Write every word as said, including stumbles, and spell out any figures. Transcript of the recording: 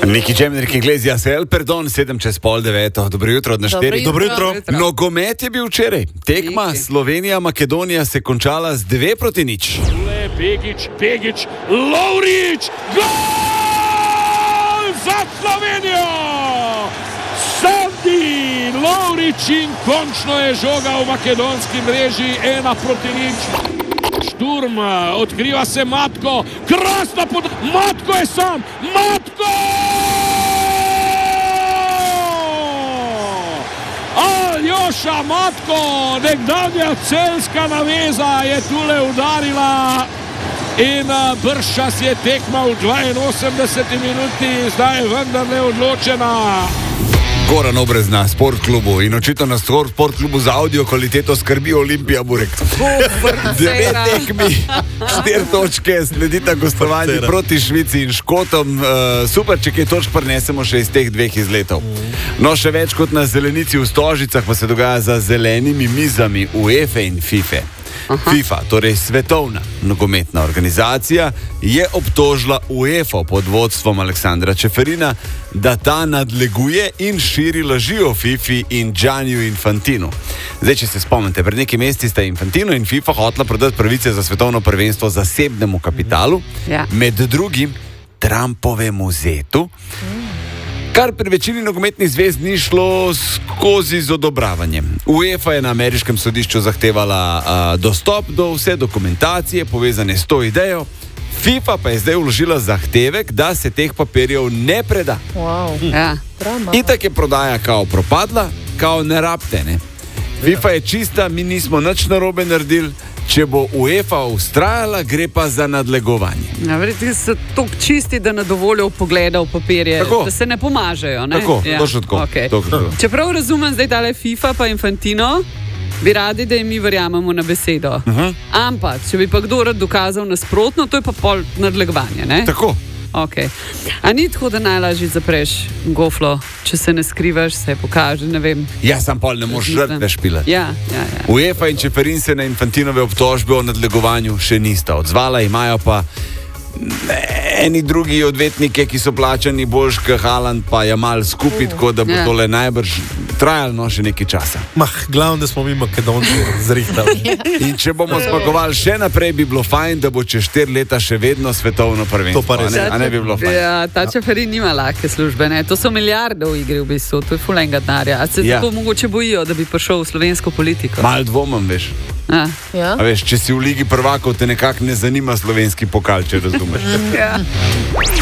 Niki Jam, Enrique Iglesias, El Perdón, sedem čez pol deveto. Dobro jutro, od našterih. Dobro jutro. Nogomet je bil včeraj. Tekma Slovenija-Makedonija se končala z dve proti nič. Begić, Begić, Lovrić, gol za Slovenijo! Sandi Lovrić in končno je žoga v makedonski mreži, ena proti nič. Šturm, odkriva se Matko, krasna pod... Matko je sam, Matko! Aljoša Matko, nekdanja celjska naveza je tule udarila in bržčas je tekma v dvainosemdeseti minuti, zdaj je vendarle odločena. Goran Obrezna, Sport klubu in očitno na Sport klubu za audio kvaliteto skrbi Olimpija Burek. Devet tekmi, štiri točke, sledita gostovanje proti Švici in Škotom. Uh, super, če kaj točk prinesemo še iz teh dveh izletov. No, še več kot na zelenici v Stožicah pa se dogaja za zelenimi mizami UEFA in FIFA. Aha. FIFA, torej svetovna nogometna organizacija, je obtožila UEFA pod vodstvom Aleksandra Čeferina, da ta nadleguje in širi laži o FIFA in Gianniu Infantinu. Zdaj, če se spomnite, pred nekaj meseci sta Infantino in FIFA hotela prodati pravice za svetovno prvenstvo zasebnemu kapitalu, ja. Med drugim Trumpovemu zetu, kar pri večini nogometnih zvez ni šlo skozi z odobravanjem. UEFA je na ameriškem sodišču zahtevala a, dostop do vse dokumentacije povezane s to idejo, FIFA pa je zdaj vložila zahtevek, da se teh papirjev ne preda. Wow. Hm. Ja. Itak je prodaja kao propadla, kao ne rabte, ne. FIFA je čista, mi nismo nič narobe naredili. Če bo UEFA ustrajala, gre pa za nadlegovanje. Ja, verjetno so tako čisti, da ne dovolijo pogleda v papirje, tako. Da se ne pomažejo. Ne? Tako, ja. točno tako. Okay. tako. Čeprav razumem zdaj tale FIFA pa Infantino, bi radi, da jim mi verjamemo na besedo. Uh-huh. Ampak, če bi pa kdo rad dokazal nasprotno, to je pa pol nadlegovanje, ne? Tako. Okay. A ni tako, da najlažje zapreš goflo, če se ne skrivaš, se pokaže, ne vem. Ja, sam pol ne moreš žrtve špilati. Ja, ja, ja. UEFA in Čeferin se na Infantinove obtožbe o nadlegovanju še nista odzvala, imajo pa eni drugi odvetnike, ki so plačani boljš kot Haaland pa Jamal skupaj, tako da bo ja. Tole najbrž trajalo še nekaj časa. Mah, glavno, da smo mi Makedonci zrihtali. In če bomo zmagovali še naprej, bi bilo fajn, da bo čez štiri leta še vedno svetovno prvenstvo. To pa res. A ne, a ne bi bilo fajn. Ja, ta Čeferin nima lake službe, ne? To so milijarde v igri v bistvu, to je ful enega denarja. A se ja. Tako mogoče bojijo, da bi prišel v slovensko politiko? Mal dvomam, veš. A. Ja. A veš, če si v Ligi prvakov, te nekako ne zanima slovenski pokal, če razumeš. Ja.